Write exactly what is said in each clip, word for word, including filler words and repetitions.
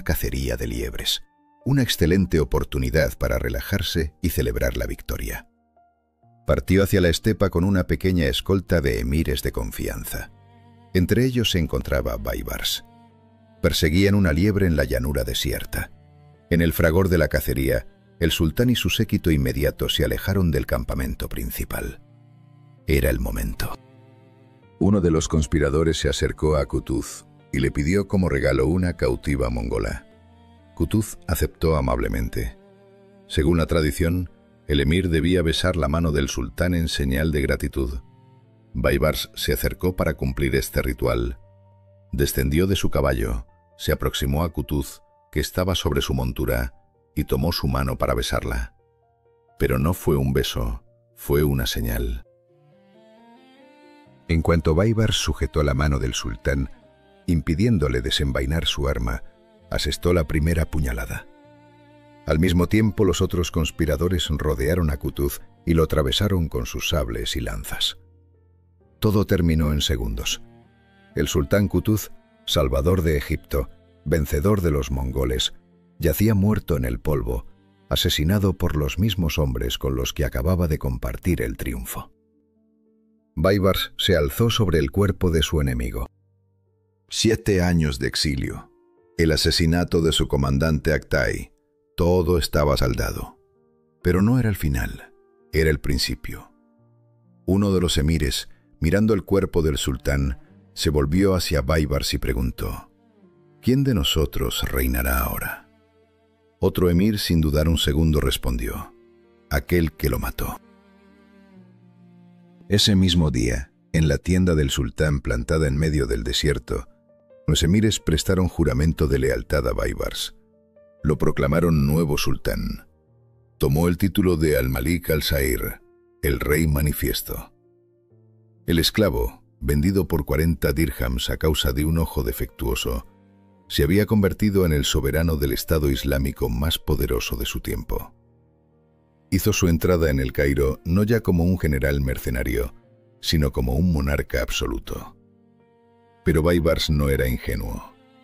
cacería de liebres, una excelente oportunidad para relajarse y celebrar la victoria. Partió hacia la estepa con una pequeña escolta de emires de confianza. Entre ellos se encontraba Baibars. Perseguían una liebre en la llanura desierta. En el fragor de la cacería, el sultán y su séquito inmediato se alejaron del campamento principal. Era el momento. Uno de los conspiradores se acercó a Kutuz y le pidió como regalo una cautiva mongola. Kutuz aceptó amablemente. Según la tradición, el emir debía besar la mano del sultán en señal de gratitud. Baibars se acercó para cumplir este ritual. Descendió de su caballo, se aproximó a Kutuz, que estaba sobre su montura, y tomó su mano para besarla. Pero no fue un beso, fue una señal. En cuanto Baibars sujetó la mano del sultán, impidiéndole desenvainar su arma, asestó la primera puñalada. Al mismo tiempo, los otros conspiradores rodearon a Kutuz y lo atravesaron con sus sables y lanzas. Todo terminó en segundos. El sultán Kutuz, salvador de Egipto, vencedor de los mongoles, yacía muerto en el polvo, asesinado por los mismos hombres con los que acababa de compartir el triunfo. Baibars se alzó sobre el cuerpo de su enemigo. Siete años de exilio, el asesinato de su comandante Aktay, todo estaba saldado. Pero no era el final, era el principio. Uno de los emires, mirando el cuerpo del sultán, se volvió hacia Baibars y preguntó: ¿quién de nosotros reinará ahora? Otro emir, sin dudar un segundo, respondió: aquel que lo mató. Ese mismo día, en la tienda del sultán plantada en medio del desierto, los emires prestaron juramento de lealtad a Baibars. Lo proclamaron nuevo sultán. Tomó el título de Al-Malik al-Sair, el rey manifiesto. El esclavo, vendido por cuarenta dirhams a causa de un ojo defectuoso, se había convertido en el soberano del Estado Islámico más poderoso de su tiempo. Hizo su entrada en el Cairo no ya como un general mercenario, sino como un monarca absoluto. Pero Baibars no era ingenuo.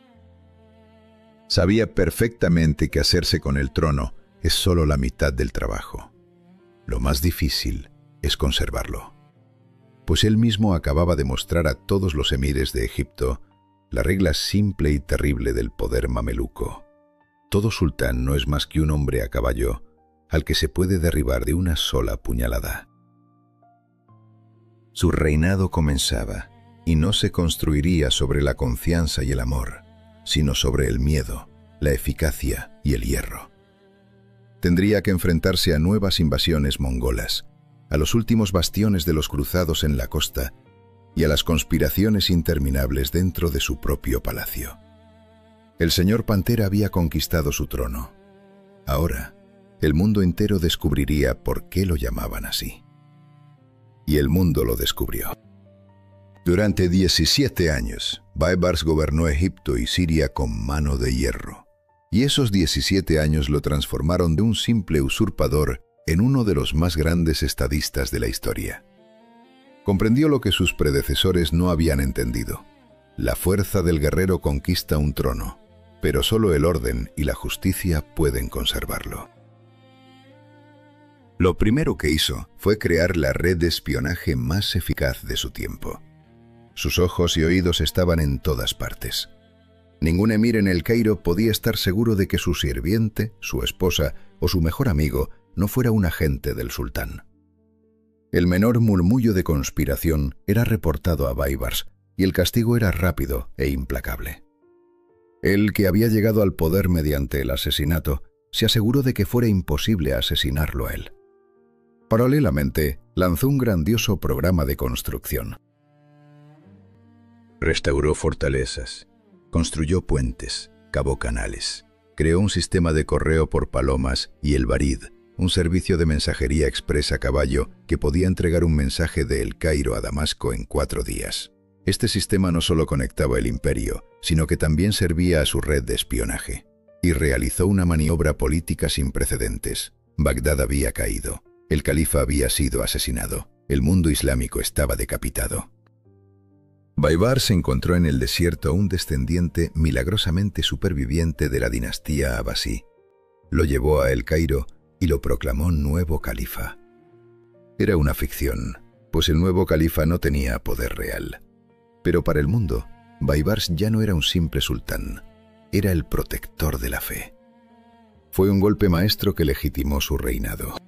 Sabía perfectamente que hacerse con el trono es solo la mitad del trabajo. Lo más difícil es conservarlo. Pues él mismo acababa de mostrar a todos los emires de Egipto la regla simple y terrible del poder mameluco. Todo sultán no es más que un hombre a caballo al que se puede derribar de una sola puñalada. Su reinado comenzaba, y no se construiría sobre la confianza y el amor, sino sobre el miedo, la eficacia y el hierro. Tendría que enfrentarse a nuevas invasiones mongolas, a los últimos bastiones de los cruzados en la costa y a las conspiraciones interminables dentro de su propio palacio. El señor Pantera había conquistado su trono. Ahora, el mundo entero descubriría por qué lo llamaban así. Y el mundo lo descubrió. Durante diecisiete años, Baibars gobernó Egipto y Siria con mano de hierro. Y esos diecisiete años lo transformaron de un simple usurpador en uno de los más grandes estadistas de la historia. Comprendió lo que sus predecesores no habían entendido. La fuerza del guerrero conquista un trono, pero solo el orden y la justicia pueden conservarlo. Lo primero que hizo fue crear la red de espionaje más eficaz de su tiempo. Sus ojos y oídos estaban en todas partes. Ningún emir en el Cairo podía estar seguro de que su sirviente, su esposa o su mejor amigo no fuera un agente del sultán. El menor murmullo de conspiración era reportado a Baibars y el castigo era rápido e implacable. Él, que había llegado al poder mediante el asesinato, se aseguró de que fuera imposible asesinarlo a él. Paralelamente, lanzó un grandioso programa de construcción. Restauró fortalezas, construyó puentes, cavó canales, creó un sistema de correo por palomas y el Barid, un servicio de mensajería expresa a caballo que podía entregar un mensaje de El Cairo a Damasco en cuatro días. Este sistema no solo conectaba el imperio, sino que también servía a su red de espionaje. Y realizó una maniobra política sin precedentes. Bagdad había caído, el califa había sido asesinado, el mundo islámico estaba decapitado. Baibars se encontró en el desierto a un descendiente milagrosamente superviviente de la dinastía abasí. Lo llevó a El Cairo y lo proclamó nuevo califa. Era una ficción, pues el nuevo califa no tenía poder real. Pero para el mundo, Baibars ya no era un simple sultán, era el protector de la fe. Fue un golpe maestro que legitimó su reinado.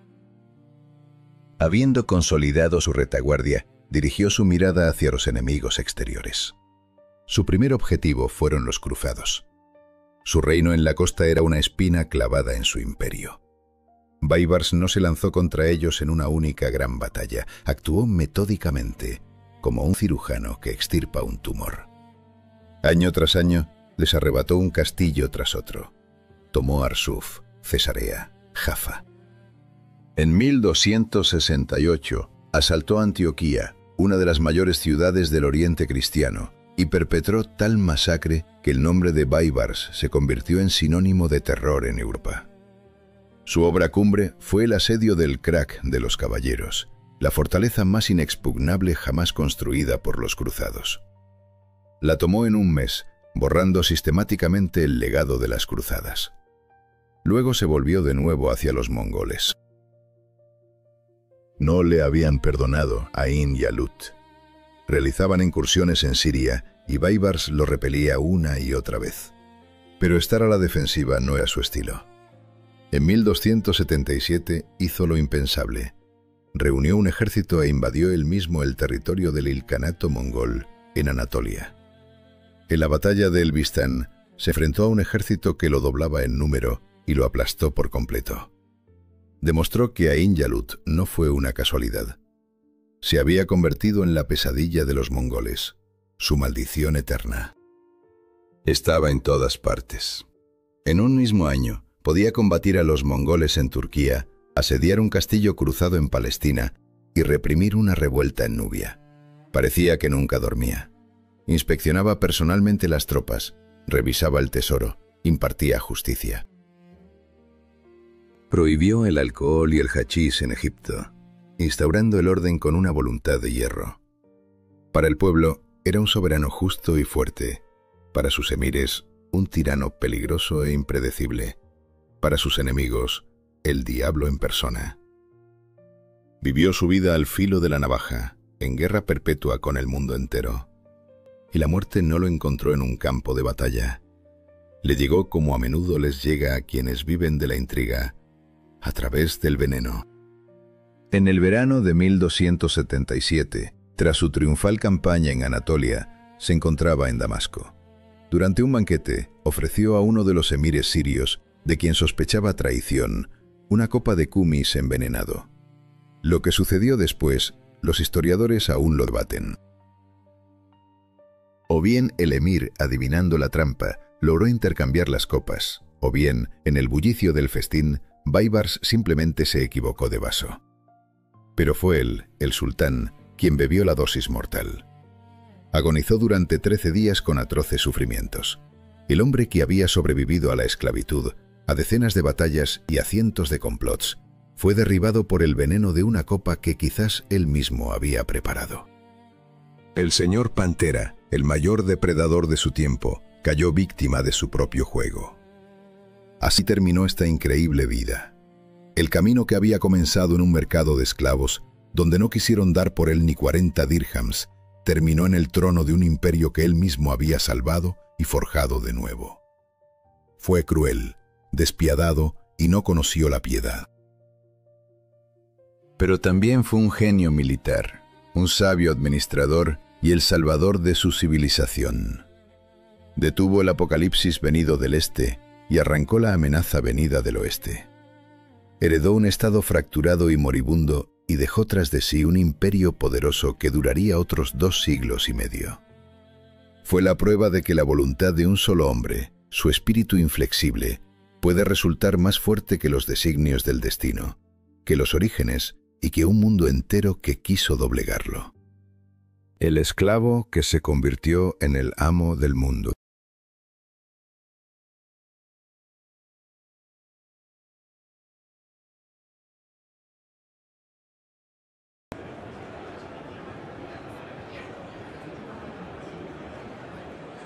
Habiendo consolidado su retaguardia, dirigió su mirada hacia los enemigos exteriores. Su primer objetivo fueron los cruzados. Su reino en la costa era una espina clavada en su imperio. Baibars no se lanzó contra ellos en una única gran batalla, actuó metódicamente, como un cirujano que extirpa un tumor. Año tras año, les arrebató un castillo tras otro. Tomó Arsuf, Cesarea, Jaffa. En mil doscientos sesenta y ocho, asaltó Antioquía, una de las mayores ciudades del Oriente cristiano, y perpetró tal masacre que el nombre de Baibars se convirtió en sinónimo de terror en Europa. Su obra cumbre fue el asedio del Krak de los Caballeros, la fortaleza más inexpugnable jamás construida por los cruzados. La tomó en un mes, borrando sistemáticamente el legado de las cruzadas. Luego se volvió de nuevo hacia los mongoles. No le habían perdonado a Ain y Alut. Realizaban incursiones en Siria y Baibars lo repelía una y otra vez. Pero estar a la defensiva no era su estilo. En mil doscientos setenta y siete hizo lo impensable. Reunió un ejército e invadió él mismo el territorio del Ilcanato mongol en Anatolia. En la batalla de Elbistán se enfrentó a un ejército que lo doblaba en número y lo aplastó por completo. Demostró que Ain y Alut no fue una casualidad. Se había convertido en la pesadilla de los mongoles, su maldición eterna. Estaba en todas partes. En un mismo año, podía combatir a los mongoles en Turquía, asediar un castillo cruzado en Palestina y reprimir una revuelta en Nubia. Parecía que nunca dormía. Inspeccionaba personalmente las tropas, revisaba el tesoro, impartía justicia. Prohibió el alcohol y el hachís en Egipto, instaurando el orden con una voluntad de hierro. Para el pueblo, era un soberano justo y fuerte. Para sus emires, un tirano peligroso e impredecible. Para sus enemigos, el diablo en persona. Vivió su vida al filo de la navaja, en guerra perpetua con el mundo entero. Y la muerte no lo encontró en un campo de batalla. Le llegó como a menudo les llega a quienes viven de la intriga, a través del veneno. En el verano de mil doscientos setenta y siete, tras su triunfal campaña en Anatolia, se encontraba en Damasco. Durante un banquete, ofreció a uno de los emires sirios, de quien sospechaba traición, una copa de kumis envenenado. Lo que sucedió después, los historiadores aún lo debaten. O bien el emir, adivinando la trampa, logró intercambiar las copas, o bien, en el bullicio del festín, Baibars simplemente se equivocó de vaso. Pero fue él, el sultán, quien bebió la dosis mortal. Agonizó durante trece días con atroces sufrimientos. El hombre que había sobrevivido a la esclavitud, a decenas de batallas y a cientos de complots, fue derribado por el veneno de una copa que quizás él mismo había preparado. El señor Pantera, el mayor depredador de su tiempo, cayó víctima de su propio juego. Así terminó esta increíble vida. El camino que había comenzado en un mercado de esclavos, donde no quisieron dar por él ni cuarenta dirhams, terminó en el trono de un imperio que él mismo había salvado y forjado de nuevo. Fue cruel, despiadado y no conoció la piedad. Pero también fue un genio militar, un sabio administrador y el salvador de su civilización. Detuvo el apocalipsis venido del este y arrancó la amenaza venida del oeste. Heredó un estado fracturado y moribundo y dejó tras de sí un imperio poderoso que duraría otros dos siglos y medio. Fue la prueba de que la voluntad de un solo hombre, su espíritu inflexible, puede resultar más fuerte que los designios del destino, que los orígenes y que un mundo entero que quiso doblegarlo. El esclavo que se convirtió en el amo del mundo.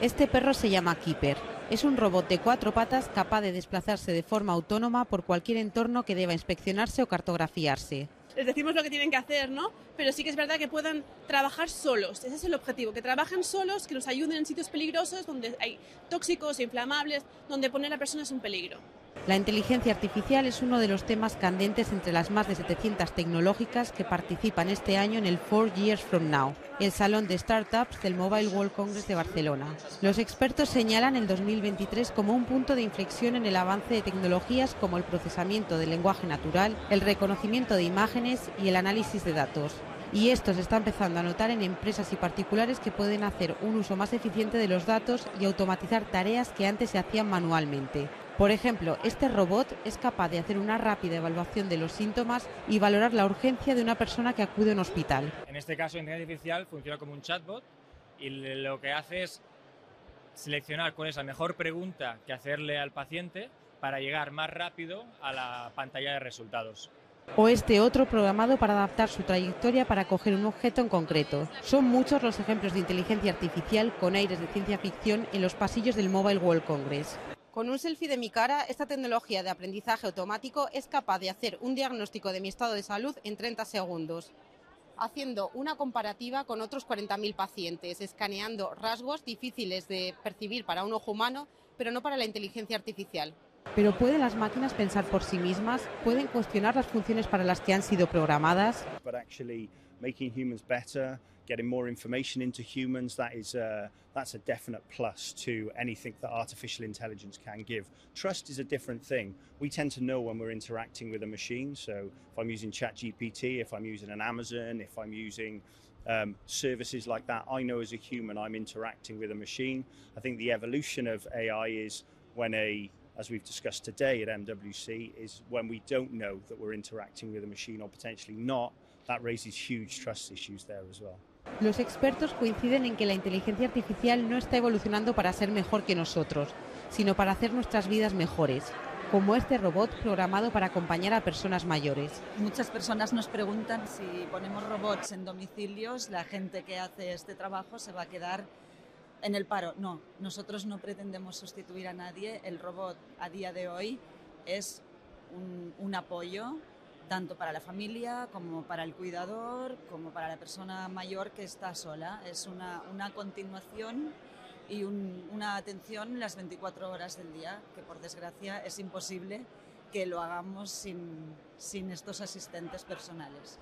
Este perro se llama Keeper. Es un robot de cuatro patas capaz de desplazarse de forma autónoma por cualquier entorno que deba inspeccionarse o cartografiarse. Les decimos lo que tienen que hacer, ¿no? Pero sí que es verdad que puedan trabajar solos. Ese es el objetivo, que trabajen solos, que nos ayuden en sitios peligrosos donde hay tóxicos e inflamables, donde poner a personas es un peligro. La inteligencia artificial es uno de los temas candentes entre las más de setecientas tecnológicas que participan este año en el Four Years From Now, el salón de startups del Mobile World Congress de Barcelona. Los expertos señalan el dos mil veintitrés como un punto de inflexión en el avance de tecnologías como el procesamiento del lenguaje natural, el reconocimiento de imágenes y el análisis de datos. Y esto se está empezando a notar en empresas y particulares que pueden hacer un uso más eficiente de los datos y automatizar tareas que antes se hacían manualmente. Por ejemplo, este robot es capaz de hacer una rápida evaluación de los síntomas y valorar la urgencia de una persona que acude a un hospital. En este caso, la inteligencia artificial funciona como un chatbot y lo que hace es seleccionar cuál es la mejor pregunta que hacerle al paciente para llegar más rápido a la pantalla de resultados. O este otro programado para adaptar su trayectoria para coger un objeto en concreto. Son muchos los ejemplos de inteligencia artificial con aires de ciencia ficción en los pasillos del Mobile World Congress. Con un selfie de mi cara, esta tecnología de aprendizaje automático es capaz de hacer un diagnóstico de mi estado de salud en treinta segundos, haciendo una comparativa con otros cuarenta mil pacientes, escaneando rasgos difíciles de percibir para un ojo humano, pero no para la inteligencia artificial. ¿Pero pueden las máquinas pensar por sí mismas? ¿Pueden cuestionar las funciones para las que han sido programadas? But actually making humans better, getting more information into humans, that is a, that's a definite plus to anything that artificial intelligence can give. Trust is a different thing. We tend to know when we're interacting with a machine. So if I'm using ChatGPT, if I'm using an Amazon, if I'm using um, services like that, I know as a human I'm interacting with a machine. I think the evolution of A I is when a as we've discussed today at M W C, is when we don't know that we're interacting with a machine or potentially not, that raises huge trust issues there as well. Los expertos coinciden en que la inteligencia artificial no está evolucionando para ser mejor que nosotros, sino para hacer nuestras vidas mejores, como este robot programado para acompañar a personas mayores. Muchas personas nos preguntan si ponemos robots en domicilios, la gente que hace este trabajo se va a quedar en el paro. No, nosotros no pretendemos sustituir a nadie. El robot a día de hoy es un, un apoyo tanto para la familia como para el cuidador, como para la persona mayor que está sola. Es una, una continuación y un, una atención las veinticuatro horas del día, que por desgracia es imposible que lo hagamos sin, sin estos asistentes personales.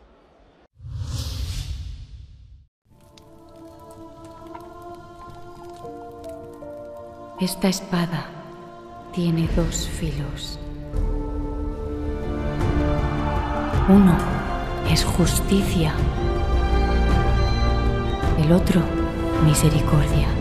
Esta espada tiene dos filos. Uno es justicia, el otro misericordia.